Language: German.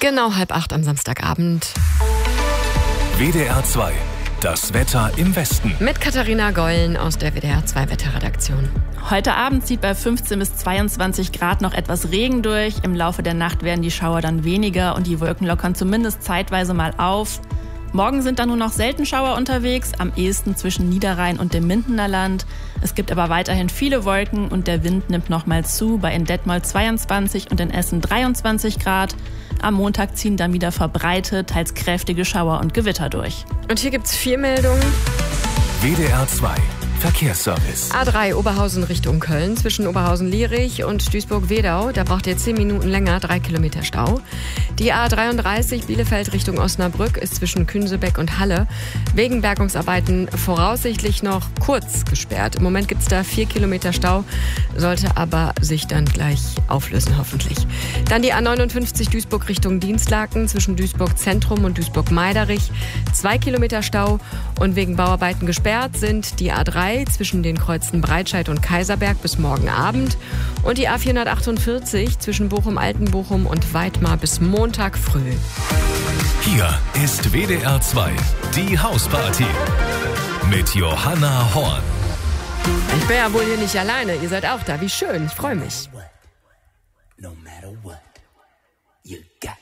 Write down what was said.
Genau 7:30 am Samstagabend. WDR 2. Das Wetter im Westen. Mit Katharina Gollen aus der WDR 2 Wetterredaktion. Heute Abend zieht bei 15 bis 22 Grad noch etwas Regen durch. Im Laufe der Nacht werden die Schauer dann weniger und die Wolken lockern zumindest zeitweise mal auf. Morgen sind dann nur noch selten Schauer unterwegs, am ehesten zwischen Niederrhein und dem Mindener Land. Es gibt aber weiterhin viele Wolken und der Wind nimmt nochmal zu, bei in Detmold 22 und in Essen 23 Grad. Am Montag ziehen dann wieder verbreitet, teils kräftige Schauer und Gewitter durch. Und hier gibt's 4 Meldungen. WDR 2. Verkehrsservice. A3 Oberhausen Richtung Köln zwischen Oberhausen-Lierich und Duisburg-Wedau. Da braucht ihr 10 Minuten länger, 3 Kilometer Stau. Die A33 Bielefeld Richtung Osnabrück ist zwischen Künsebeck und Halle wegen Bergungsarbeiten voraussichtlich noch kurz gesperrt. Im Moment gibt's da 4 Kilometer Stau, sollte aber sich dann gleich auflösen hoffentlich. Dann die A59 Duisburg Richtung Dienstlaken zwischen Duisburg Zentrum und Duisburg-Meiderich. 2 Kilometer Stau und wegen Bauarbeiten gesperrt sind die A3 zwischen den Kreuzen Breitscheid und Kaiserberg bis morgen Abend und die A448 zwischen Bochum-Altenbochum und Weidmar bis Montag früh. Hier ist WDR 2, die Hausparty mit Johanna Horn. Ich bin ja wohl hier nicht alleine, ihr seid auch da. Wie schön, ich freue mich. No matter what, you got